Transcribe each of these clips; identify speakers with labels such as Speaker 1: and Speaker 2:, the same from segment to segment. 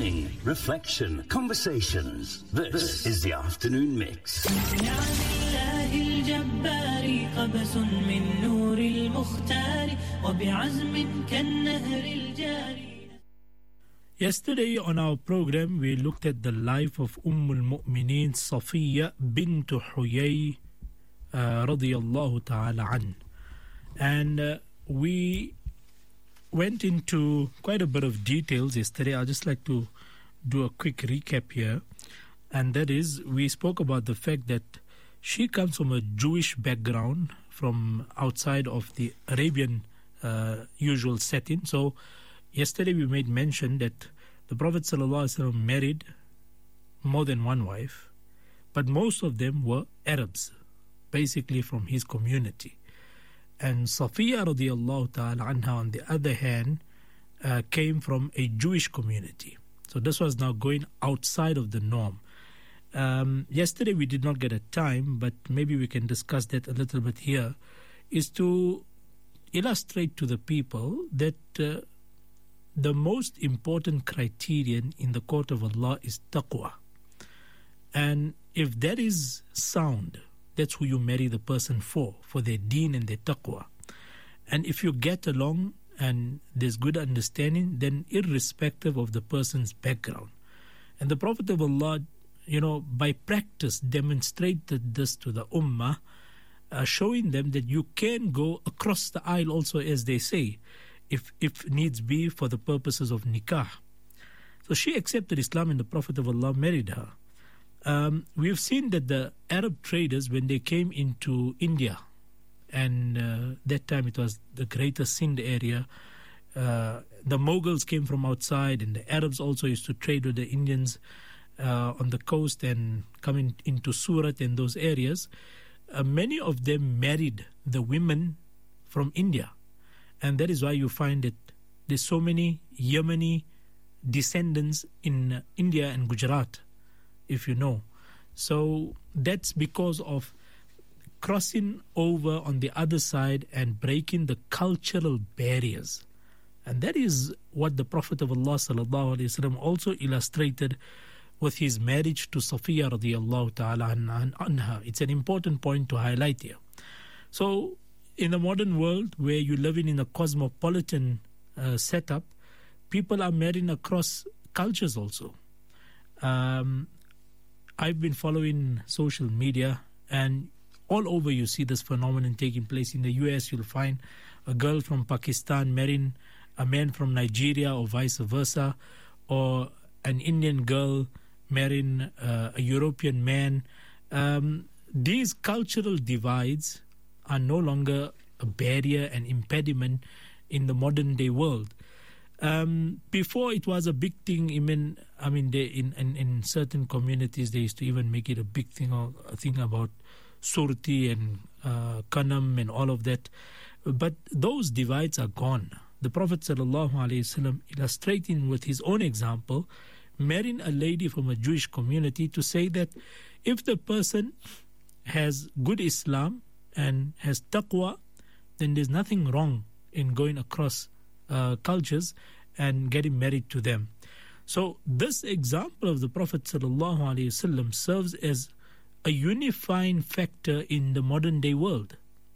Speaker 1: Entertaining, reflection, conversations. This is the Afternoon Mix.
Speaker 2: قبس من نور المختار وبعزم كالنهر الجاري. Yesterday on our program we looked at the life of al-Mu'mineen Safiya bint Huyay radiyallahu ta'ala an. And we went into quite a bit of details yesterday. I'd just like to do a quick recap here. And that is, we spoke about the fact that she comes from a Jewish background, from outside of the Arabian usual setting. So yesterday we made mention that the Prophet ﷺ married more than one wife, but most of them were Arabs, basically from his community. And Safiya radiallahu ta'ala anha, on the other hand, came from a Jewish community. So this was now going outside of the norm. Yesterday we did not get a time, but maybe we can discuss that a little bit here, is to illustrate to the people that the most important criterion in the court of Allah is taqwa. And if that is sound, that's who you marry the person for their deen and their taqwa. And if you get along and there's good understanding, then irrespective of the person's background. And the Prophet of Allah, by practice demonstrated this to the ummah, showing them that you can go across the aisle also, as they say, if needs be, for the purposes of nikah. So she accepted Islam and the Prophet of Allah married her. We've seen that the Arab traders, when they came into India, and that time it was the Greater Sind area, the Mughals came from outside, and the Arabs also used to trade with the Indians on the coast and coming into Surat and those areas. Many of them married the women from India. And that is why you find that there's so many Yemeni descendants in India and Gujarat, if you know. So that's because of crossing over on the other side and breaking the cultural barriers. And that is what the Prophet of Allah sallallahu alaihi wasallam also illustrated with his marriage to Safiya radiallahu ta'ala anha. It's an important point to highlight here. So in the modern world, where you're living in a cosmopolitan setup, people are marrying across cultures also. I've been following social media, and all over you see this phenomenon taking place. In the US, you'll find a girl from Pakistan marrying a man from Nigeria, or vice versa, or an Indian girl marrying a European man. These cultural divides are no longer a barrier and impediment in the modern day world. Before, it was a big thing. In certain communities, they used to even make it a big thing, or a thing about surti and kanam and all of that. But those divides are gone. The Prophet ﷺ, illustrating with his own example, marrying a lady from a Jewish community, to say that if the person has good Islam and has taqwa, then there's nothing wrong in going across cultures and getting married to them. So this example of the Prophet ﷺ serves as a unifying factor in the modern day world.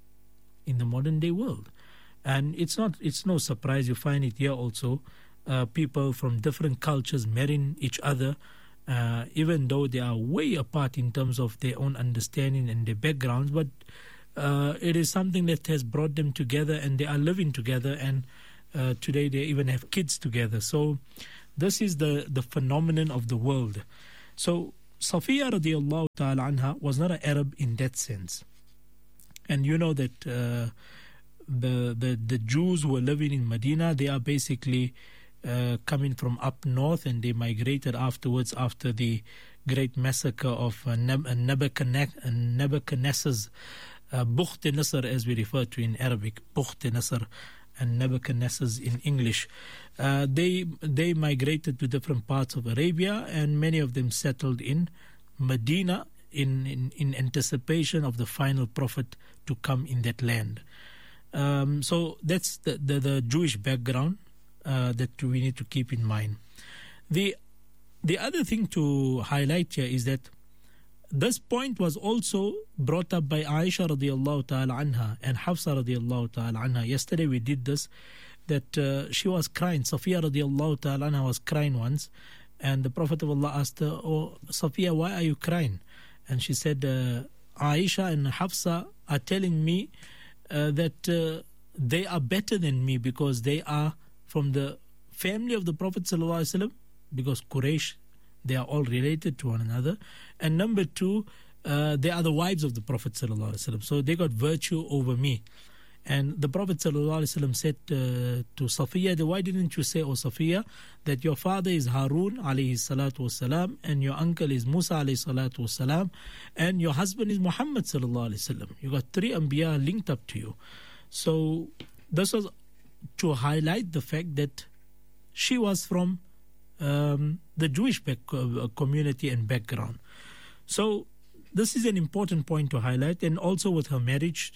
Speaker 2: And it's no surprise, you find it here also, people from different cultures marrying each other, even though they are way apart in terms of their own understanding and their backgrounds, but it is something that has brought them together, and they are living together, and today they even have kids together. So this is the phenomenon of the world. So Safiya radiallahu ta'ala anha was not an Arab in that sense. And you know that the Jews who were living in Medina, they are basically coming from up north, and they migrated afterwards after the great massacre of Nebuchadnezzar's Bukht Nasr, as we refer to in Arabic, Bukht Nasr, and Nebuchadnezzar's in English. They migrated to different parts of Arabia, and many of them settled in Medina in anticipation of the final prophet to come in that land. So that's the Jewish background that we need to keep in mind. The the other thing to highlight here is that this point was also brought up by Aisha radiallahu ta'ala anha and Hafsa radiallahu ta'ala anha. Yesterday we did this, that she was crying. Safiya radiallahu ta'ala anha was crying once, and the Prophet of Allah asked her, "Oh, Safiya, why are you crying?" And she said, Aisha and Hafsa are telling me that they are better than me because they are from the family of the Prophet sallallahu alaihi wasallam, because Quraysh, they are all related to one another. And number two, they are the wives of the Prophet sallallahu alaihi wasallam. So they got virtue over me. And the Prophet sallallahu alaihi wasallam said to Safiya, why didn't you say, "O Safiya, that your father is Harun alayhi salatu wasalam, and your uncle is Musa alayhi salatu wasalam, and your husband is Muhammad sallallahu alaihi wasallam. You got three Anbiya linked up to you." So this was to highlight the fact that she was from the Jewish community and background. So this is an important point to highlight. And also with her marriage,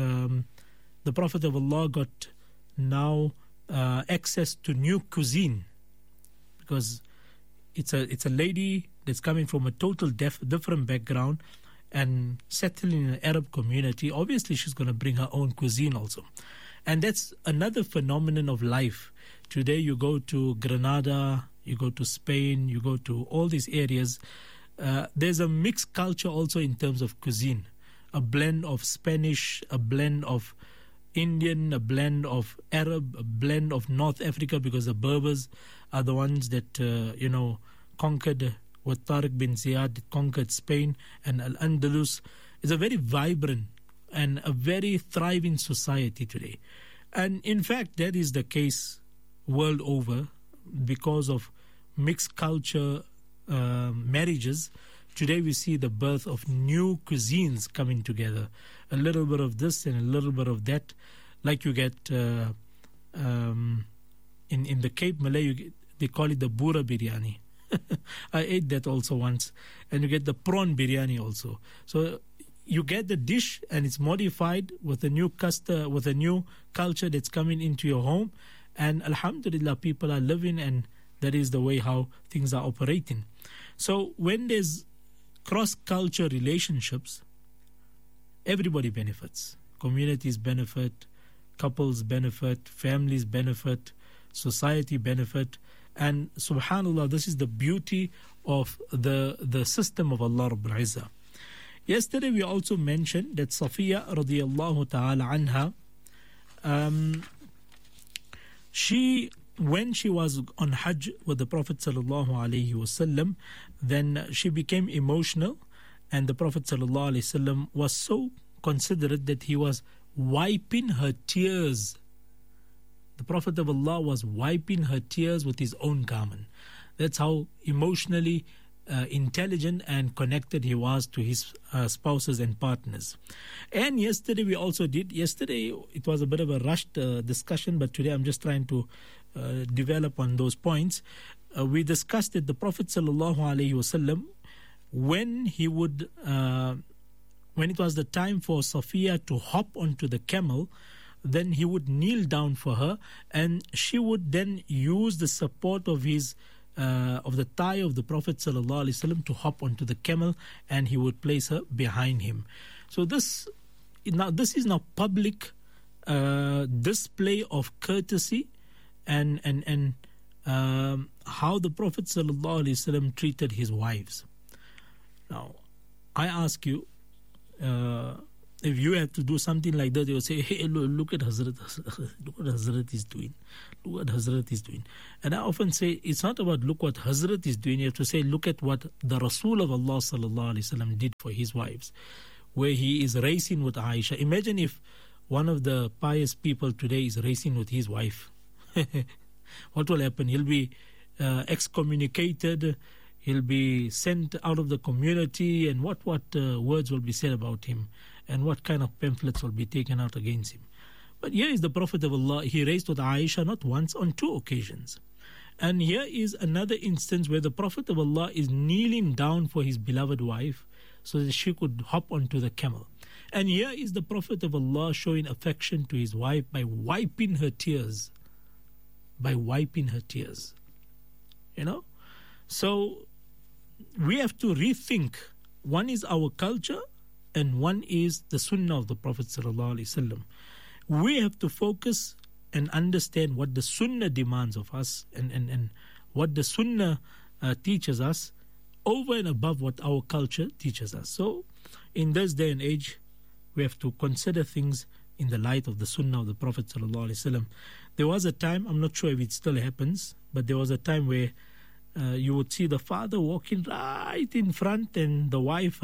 Speaker 2: the Prophet of Allah got now access to new cuisine, because it's a lady that's coming from a total different background and settling in an Arab community. Obviously she's going to bring her own cuisine also. And that's another phenomenon of life. Today you go to Granada, you go to Spain, you go to all these areas. There's a mixed culture also in terms of cuisine. A blend of Spanish, a blend of Indian, a blend of Arab, a blend of North Africa, because the Berbers are the ones that, conquered, with Tariq bin Ziyad, conquered Spain, and Al-Andalus. Is a very vibrant and a very thriving society today. And in fact, that is the case world over because of mixed culture marriages. Today we see the birth of new cuisines coming together. A little bit of this and a little bit of that. Like you get in the Cape Malay, they call it the Bura biryani. I ate that also once. And you get the prawn biryani also. So you get the dish and it's modified with a new with a new culture that's coming into your home. And alhamdulillah, people are living, and that is the way how things are operating. So when there's cross-culture relationships, everybody benefits. Communities benefit, couples benefit, families benefit, society benefit. And subhanallah, this is the beauty of the system of Allah Rabbul Izzah. Yesterday we also mentioned that Safiya radiallahu ta'ala anha, when she was on Hajj with the Prophet sallallahu alaihi wasallam, then she became emotional, and the Prophet sallallahu alaihi wasallam was so considerate that he was wiping her tears. The Prophet of Allah was wiping her tears with his own garment. That's how emotionally intelligent and connected he was to his spouses and partners. And yesterday it was a bit of a rushed discussion, but today I'm just trying to develop on those points. We discussed that the Prophet sallallahu alaihi wasallam, when it was the time for Safiya to hop onto the camel, then he would kneel down for her, and she would then use the support of the thigh of the Prophet sallallahu alaihi wasallam to hop onto the camel, and he would place her behind him. So this is now public display of courtesy and how the Prophet sallallahu alaihi wasallam treated his wives. Now, I ask you, if you have to do something like that, they will say, "Hey, look at Hazrat, look what Hazrat is doing. Look what Hazrat is doing." And I often say, it's not about look what Hazrat is doing. You have to say, look at what the Rasul of Allah sallallahu alaihi wasallam did for his wives, where he is racing with Aisha. Imagine if one of the pious people today is racing with his wife. What will happen? He'll be excommunicated. He'll be sent out of the community, and what words will be said about him, and what kind of pamphlets will be taken out against him. But here is the Prophet of Allah. He raced with Aisha not once, on two occasions. And here is another instance where the Prophet of Allah is kneeling down for his beloved wife so that she could hop onto the camel. And here is the Prophet of Allah showing affection to his wife by wiping her tears. By wiping her tears. You know? So we have to rethink. One is our culture and one is the sunnah of the Prophet ﷺ. We have to focus and understand what the sunnah demands of us and what the sunnah teaches us over and above what our culture teaches us. So in this day and age, we have to consider things in the light of the sunnah of the Prophet ﷺ. There was a time, I'm not sure if it still happens, but there was a time where you would see the father walking right in front and the wife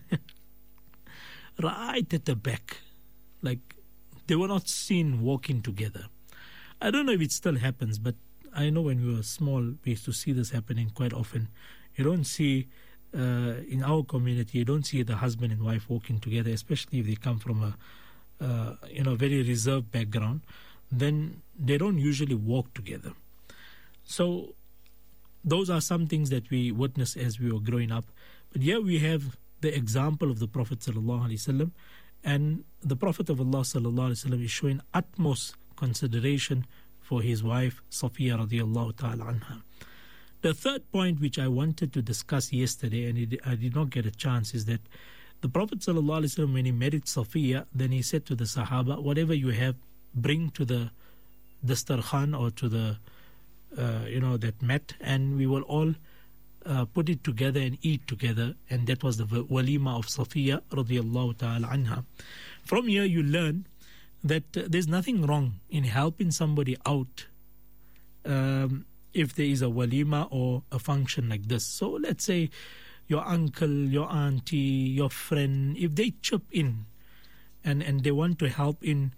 Speaker 2: right at the back. Like they were not seen walking together. I don't know if it still happens, but I know when we were small, we used to see this happening quite often. You don't see, in our community, you don't see the husband and wife walking together, especially if they come from a very reserved background. Then they don't usually walk together. So those are some things that we witnessed as we were growing up. But here we have the example of the Prophet ﷺ, and the Prophet of Allah ﷺ is showing utmost consideration for his wife Safiya radiallahu ta'ala anha. The third point which I wanted to discuss yesterday, and I did not get a chance, is that the Prophet ﷺ, when he married Safiya, then he said to the Sahaba, whatever you have, bring to the dastarkhan or to the that mat, and we will all put it together and eat together. And that was the walima of Safiya radiallahu ta'ala anha. From here you learn that there's nothing wrong in helping somebody out if there is a walima or a function like this. So let's say your uncle, your auntie, your friend, if they chip in and they want to help in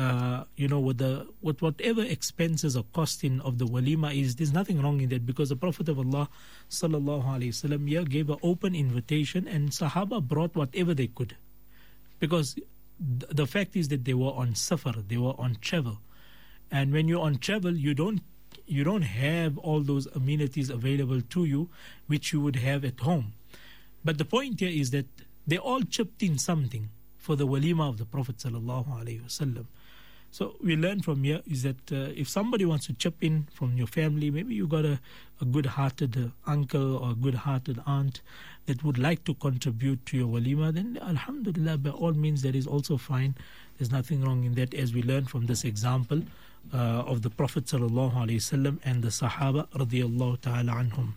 Speaker 2: with whatever expenses or costing of the walima is, there's nothing wrong in that, because the Prophet of Allah sallallahu alaihi wasallam here gave an open invitation and Sahaba brought whatever they could, because the fact is that they were on safar, they were on travel, and when you're on travel, you don't have all those amenities available to you which you would have at home. But the point here is that they all chipped in something for the walima of the Prophet sallallahu alaihi wasallam. So we learn from here is that if somebody wants to chip in from your family, maybe you got a good-hearted uncle or a good-hearted aunt that would like to contribute to your walima, then alhamdulillah, by all means, that is also fine. There's nothing wrong in that, as we learn from this example of the Prophet sallallahu alaihi wasallam and the Sahaba radiyallahu ta'ala anhum.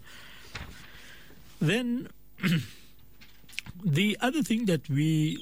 Speaker 2: Then the other thing that we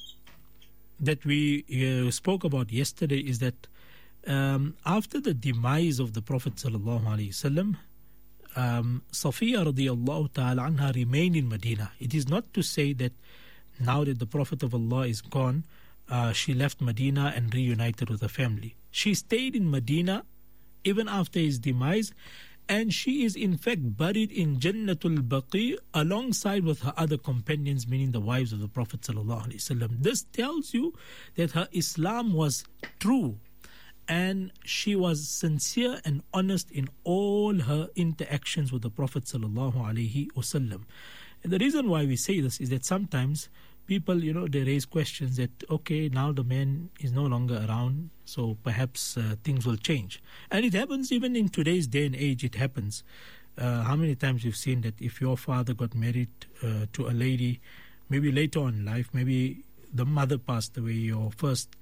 Speaker 2: spoke about yesterday is that after the demise of the Prophet sallallahu alaihi wasallam, Safiya radiallahu ta'ala anha remained in Medina. It is not to say that now that the Prophet of Allah is gone, she left Medina and reunited with her family. She stayed in Medina even after his demise, and she is in fact buried in Jannatul Baqi alongside with her other companions, meaning the wives of the Prophet ﷺ. This tells you that her Islam was true and she was sincere and honest in all her interactions with the Prophet ﷺ. And the reason why we say this is that sometimes people, they raise questions that, okay, now the man is no longer around, so perhaps things will change. And it happens even in today's day and age, it happens. How many times you've seen that if your father got married to a lady, maybe later on in life, maybe the mother passed away, your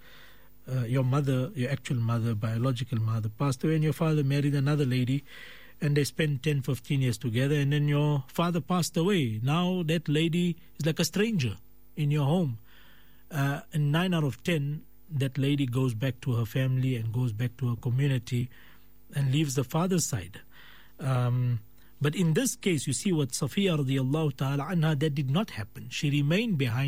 Speaker 2: actual mother, biological mother passed away, and your father married another lady, and they spent 10, 15 years together, and then your father passed away. Now that lady is like a stranger in your home. And 9 out of 10, that lady goes back to her family and goes back to her community and leaves the father's side. But in this case, you see what Safiya radiallahu ta'ala anha, that did not happen. She remained behind